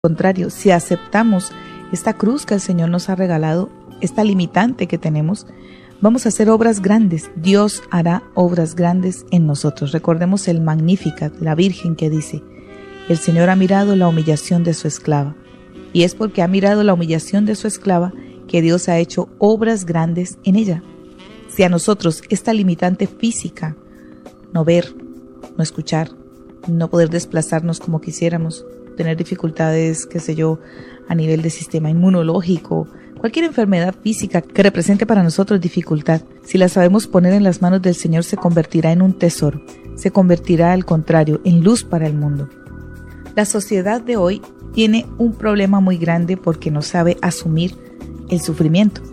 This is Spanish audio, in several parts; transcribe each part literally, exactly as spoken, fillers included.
contrario, si aceptamos esta cruz que el Señor nos ha regalado, esta limitante que tenemos, vamos a hacer obras grandes. Dios hará obras grandes en nosotros. Recordemos el Magnificat, la Virgen que dice: el Señor ha mirado la humillación de su esclava. Y es porque ha mirado la humillación de su esclava que Dios ha hecho obras grandes en ella. Si a nosotros esta limitante física, no ver, no escuchar, no poder desplazarnos como quisiéramos, tener dificultades, qué sé yo, a nivel de sistema inmunológico, cualquier enfermedad física que represente para nosotros dificultad, si la sabemos poner en las manos del Señor, se convertirá en un tesoro, se convertirá al contrario en luz para el mundo. La sociedad de hoy tiene un problema muy grande porque no sabe asumir el sufrimiento.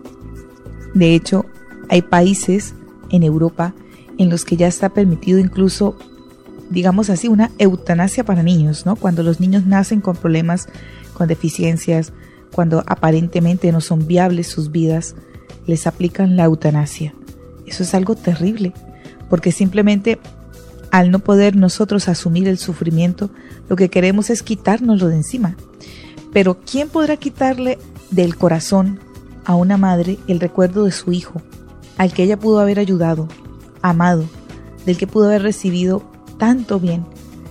De hecho, hay países en Europa en los que ya está permitido incluso, digamos así, una eutanasia para niños, ¿no? Cuando los niños nacen con problemas, con deficiencias, cuando aparentemente no son viables sus vidas, les aplican la eutanasia. Eso es algo terrible, porque simplemente al no poder nosotros asumir el sufrimiento, lo que queremos es quitárnoslo de encima. Pero ¿quién podrá quitarle del corazón a una madre el recuerdo de su hijo, al que ella pudo haber ayudado, amado, del que pudo haber recibido tanto bien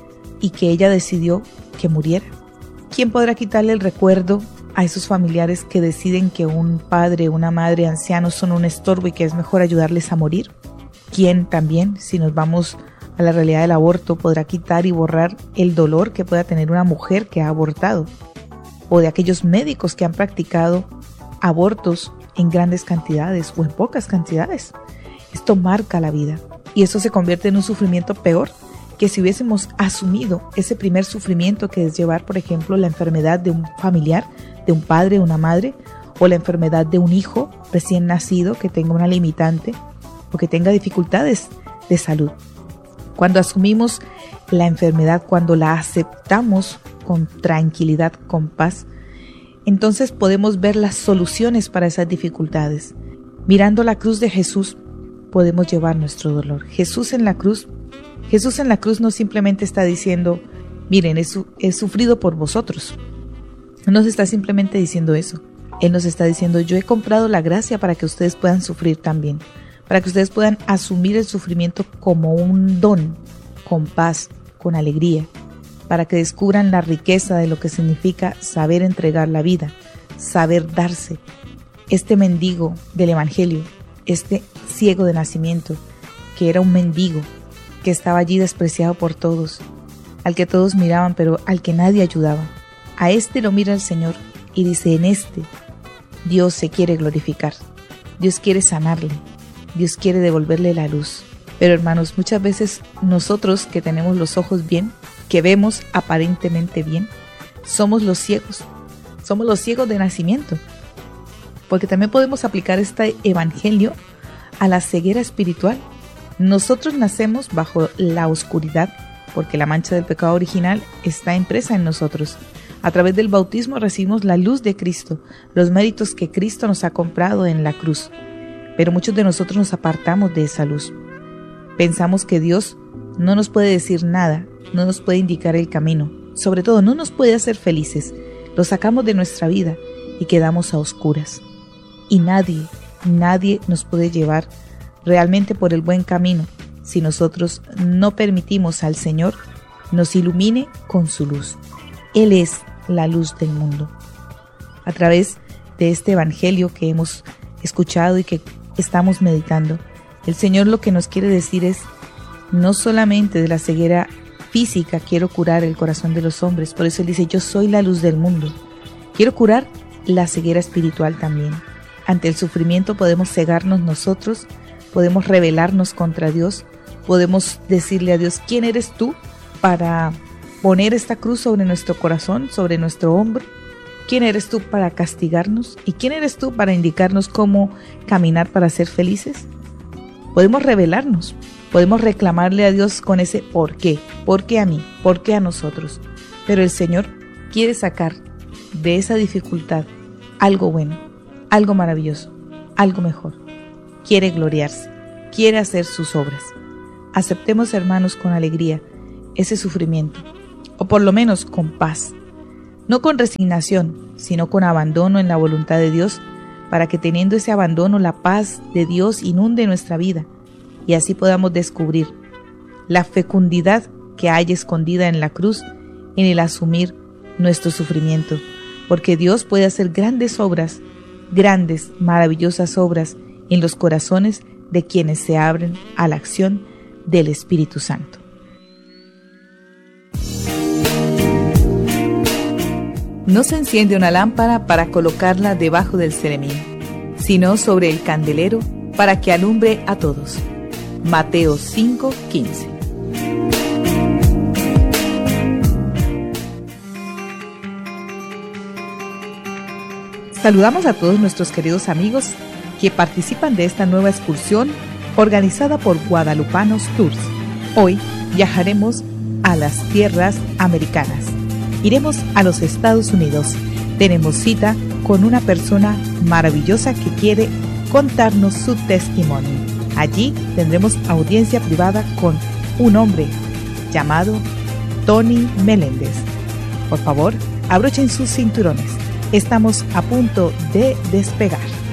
y que ella decidió que muriera? ¿Quién podrá quitarle el recuerdo a esos familiares que deciden que un padre o una madre ancianos son un estorbo y que es mejor ayudarles a morir? ¿Quién también, si nos vamos a la realidad del aborto, podrá quitar y borrar el dolor que pueda tener una mujer que ha abortado? O de aquellos médicos que han practicado abortos en grandes cantidades o en pocas cantidades. Esto marca la vida y eso se convierte en un sufrimiento peor que si hubiésemos asumido ese primer sufrimiento que es llevar, por ejemplo, la enfermedad de un familiar, de un padre o una madre, o la enfermedad de un hijo recién nacido que tenga una limitante o que tenga dificultades de salud. Cuando asumimos la enfermedad, cuando la aceptamos con tranquilidad, con paz, entonces podemos ver las soluciones para esas dificultades. Mirando la cruz de Jesús, podemos llevar nuestro dolor. Jesús en la cruz, Jesús en la cruz no simplemente está diciendo: miren, he, su- he sufrido por vosotros. No nos está simplemente diciendo eso. Él nos está diciendo: yo he comprado la gracia para que ustedes puedan sufrir también, para que ustedes puedan asumir el sufrimiento como un don, con paz, con alegría, para que descubran la riqueza de lo que significa saber entregar la vida, saber darse. Este mendigo del Evangelio, este ciego de nacimiento, que era un mendigo, que estaba allí despreciado por todos, al que todos miraban pero al que nadie ayudaba, a este lo mira el Señor y dice: en este Dios se quiere glorificar, Dios quiere sanarle, Dios quiere devolverle la luz. Pero hermanos, muchas veces nosotros que tenemos los ojos bien, que vemos aparentemente bien, somos los ciegos, somos los ciegos de nacimiento, porque también podemos aplicar este evangelio a la ceguera espiritual. Nosotros nacemos bajo la oscuridad porque la mancha del pecado original está impresa en nosotros. A través del bautismo recibimos la luz de Cristo, los méritos que Cristo nos ha comprado en la cruz. Pero muchos de nosotros nos apartamos de esa luz. Pensamos que Dios no nos puede decir nada, no nos puede indicar el camino, sobre todo no nos puede hacer felices. Lo sacamos de nuestra vida y quedamos a oscuras. Y nadie, nadie nos puede llevar realmente por el buen camino si nosotros no permitimos al Señor nos ilumine con su luz. Él es la luz del mundo. A través de este evangelio que hemos escuchado y que estamos meditando, el Señor lo que nos quiere decir es: no solamente de la ceguera física quiero curar el corazón de los hombres, por eso Él dice: yo soy la luz del mundo. Quiero curar la ceguera espiritual también. Ante el sufrimiento podemos cegarnos nosotros, podemos rebelarnos contra Dios, podemos decirle a Dios: ¿quién eres tú para poner esta cruz sobre nuestro corazón, sobre nuestro hombro? ¿Quién eres tú para castigarnos? ¿Y quién eres tú para indicarnos cómo caminar para ser felices? Podemos rebelarnos, podemos reclamarle a Dios con ese ¿por qué? ¿Por qué a mí? ¿Por qué a nosotros? Pero el Señor quiere sacar de esa dificultad algo bueno, algo maravilloso, algo mejor. Quiere gloriarse, quiere hacer sus obras. Aceptemos, hermanos, con alegría ese sufrimiento, o por lo menos con paz. no con resignación, sino con abandono en la voluntad de Dios, para que teniendo ese abandono la paz de Dios inunde nuestra vida y así podamos descubrir la fecundidad que hay escondida en la cruz en el asumir nuestro sufrimiento, porque Dios puede hacer grandes obras, grandes, maravillosas obras en los corazones de quienes se abren a la acción del Espíritu Santo. No se enciende una lámpara para colocarla debajo del celemín, sino sobre el candelero para que alumbre a todos. Mateo cinco quince. Saludamos a todos nuestros queridos amigos que participan de esta nueva excursión organizada por Guadalupanos Tours. Hoy viajaremos a las tierras americanas. Iremos a los Estados Unidos. Tenemos cita con una persona maravillosa que quiere contarnos su testimonio. Allí tendremos audiencia privada con un hombre llamado Tony Meléndez. Por favor, abrochen sus cinturones. Estamos a punto de despegar.